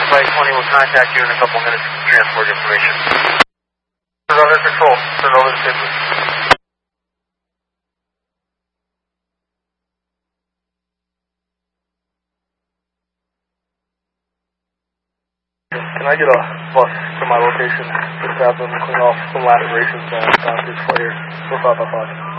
Flight 20 will contact you in a couple minutes to transport information. Under control. Turn over the signal. Can I get a bus to my location? Just have them clean off some lacerations on Doctor's Flight here. 4555.